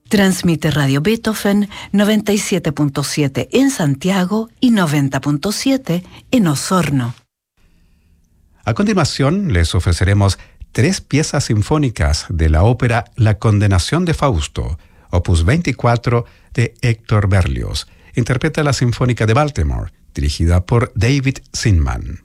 Transmite Radio Beethoven 97.7 en Santiago y 90.7 en Osorno. A continuación, les ofreceremos 3 piezas sinfónicas de la ópera La Condenación de Fausto, opus 24 de Héctor Berlioz. Interpreta la Sinfónica de Baltimore, dirigida por David Zinman.